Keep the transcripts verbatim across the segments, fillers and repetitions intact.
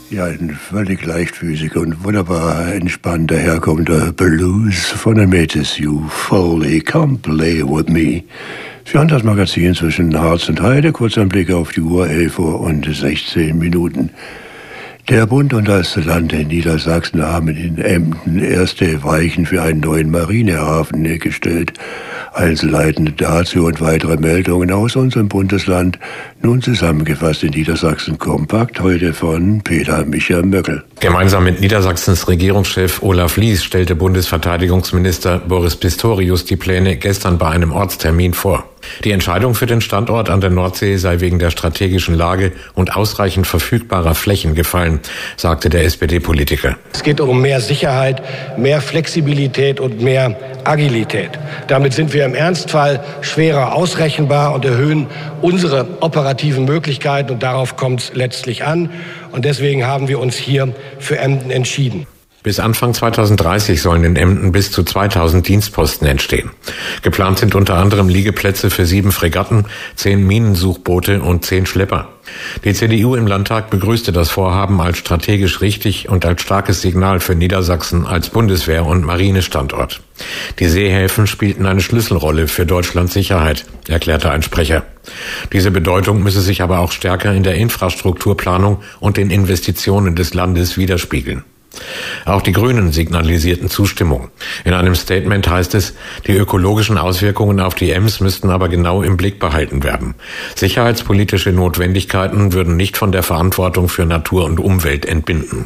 Ja, ein völlig leichtfüßiger und wunderbar entspannter herkommender Blues von der Metis You Foley, Come Play With Me. Sie hören das Magazin zwischen Harz und Heide, kurz ein Blick auf die Uhr, elf Uhr und sechzehn Minuten. Der Bund und das Land in Niedersachsen haben in Emden erste Weichen für einen neuen Marinehafen gestellt. Einzelheiten dazu und weitere Meldungen aus unserem Bundesland, nun zusammengefasst in Niedersachsen kompakt, heute von Peter Michael Möckel. Gemeinsam mit Niedersachsens Regierungschef Olaf Lies stellte Bundesverteidigungsminister Boris Pistorius die Pläne gestern bei einem Ortstermin vor. Die Entscheidung für den Standort an der Nordsee sei wegen der strategischen Lage und ausreichend verfügbarer Flächen gefallen, sagte der S P D-Politiker. Es geht um mehr Sicherheit, mehr Flexibilität und mehr Agilität. Damit sind wir im Ernstfall schwerer ausrechenbar und erhöhen unsere operativen Möglichkeiten, und darauf kommt es letztlich an. Und deswegen haben wir uns hier für Emden entschieden. Bis Anfang zweitausenddreißig sollen in Emden bis zu zweitausend Dienstposten entstehen. Geplant sind unter anderem Liegeplätze für sieben Fregatten, zehn Minensuchboote und zehn Schlepper. Die C D U im Landtag begrüßte das Vorhaben als strategisch richtig und als starkes Signal für Niedersachsen als Bundeswehr- und Marinestandort. Die Seehäfen spielten eine Schlüsselrolle für Deutschlands Sicherheit, erklärte ein Sprecher. Diese Bedeutung müsse sich aber auch stärker in der Infrastrukturplanung und den Investitionen des Landes widerspiegeln. Auch die Grünen signalisierten Zustimmung. In einem Statement heißt es, die ökologischen Auswirkungen auf die Ems müssten aber genau im Blick behalten werden. Sicherheitspolitische Notwendigkeiten würden nicht von der Verantwortung für Natur und Umwelt entbinden.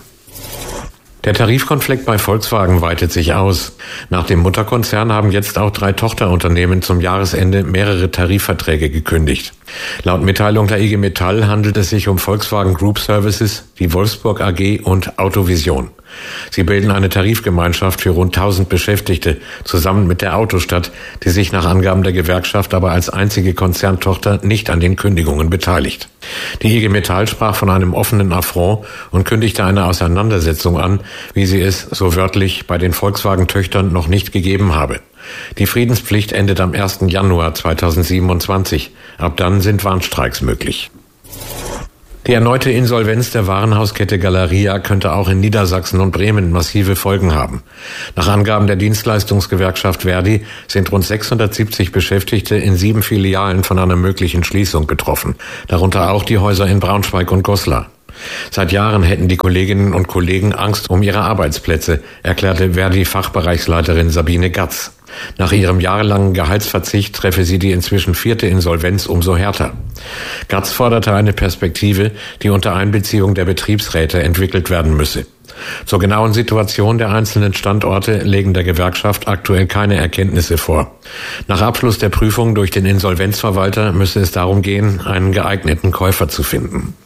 Der Tarifkonflikt bei Volkswagen weitet sich aus. Nach dem Mutterkonzern haben jetzt auch drei Tochterunternehmen zum Jahresende mehrere Tarifverträge gekündigt. Laut Mitteilung der I G Metall handelt es sich um Volkswagen Group Services, die Wolfsburg A G und Autovision. Sie bilden eine Tarifgemeinschaft für rund tausend Beschäftigte, zusammen mit der Autostadt, die sich nach Angaben der Gewerkschaft aber als einzige Konzerntochter nicht an den Kündigungen beteiligt. Die I G Metall sprach von einem offenen Affront und kündigte eine Auseinandersetzung an, wie sie es, so wörtlich, bei den Volkswagen-Töchtern noch nicht gegeben habe. Die Friedenspflicht endet am ersten Januar zweitausendsiebenundzwanzig. Ab dann sind Warnstreiks möglich. Die erneute Insolvenz der Warenhauskette Galeria könnte auch in Niedersachsen und Bremen massive Folgen haben. Nach Angaben der Dienstleistungsgewerkschaft Verdi sind rund sechshundertsiebzig Beschäftigte in sieben Filialen von einer möglichen Schließung betroffen, darunter auch die Häuser in Braunschweig und Goslar. Seit Jahren hätten die Kolleginnen und Kollegen Angst um ihre Arbeitsplätze, erklärte Verdi-Fachbereichsleiterin Sabine Gatz. Nach ihrem jahrelangen Gehaltsverzicht treffe sie die inzwischen vierte Insolvenz umso härter. Gatz forderte eine Perspektive, die unter Einbeziehung der Betriebsräte entwickelt werden müsse. Zur genauen Situation der einzelnen Standorte legen der Gewerkschaft aktuell keine Erkenntnisse vor. Nach Abschluss der Prüfung durch den Insolvenzverwalter müsse es darum gehen, einen geeigneten Käufer zu finden.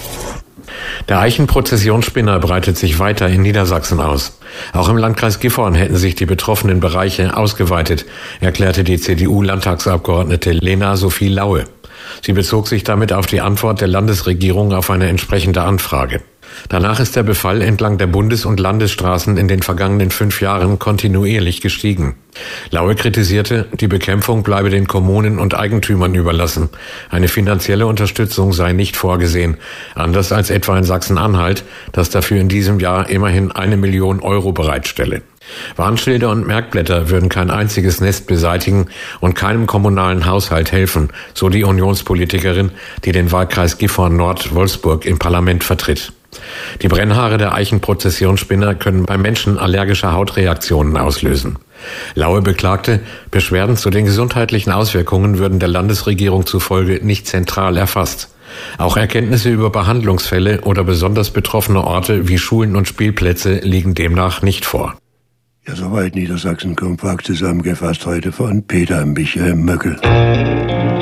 Der Eichenprozessionsspinner breitet sich weiter in Niedersachsen aus. Auch im Landkreis Gifhorn hätten sich die betroffenen Bereiche ausgeweitet, erklärte die C D U-Landtagsabgeordnete Lena Sophie Laue. Sie bezog sich damit auf die Antwort der Landesregierung auf eine entsprechende Anfrage. Danach ist der Befall entlang der Bundes- und Landesstraßen in den vergangenen fünf Jahren kontinuierlich gestiegen. Laue kritisierte, die Bekämpfung bleibe den Kommunen und Eigentümern überlassen. Eine finanzielle Unterstützung sei nicht vorgesehen, anders als etwa in Sachsen-Anhalt, das dafür in diesem Jahr immerhin eine Million Euro bereitstelle. Warnschilder und Merkblätter würden kein einziges Nest beseitigen und keinem kommunalen Haushalt helfen, so die Unionspolitikerin, die den Wahlkreis Gifhorn-Nord-Wolfsburg im Parlament vertritt. Die Brennhaare der Eichenprozessionsspinner können bei Menschen allergische Hautreaktionen auslösen. Laue beklagte, Beschwerden zu den gesundheitlichen Auswirkungen würden der Landesregierung zufolge nicht zentral erfasst. Auch Erkenntnisse über Behandlungsfälle oder besonders betroffene Orte wie Schulen und Spielplätze liegen demnach nicht vor. Ja, soweit Niedersachsen kompakt zusammengefasst heute von Peter Michael Möckel.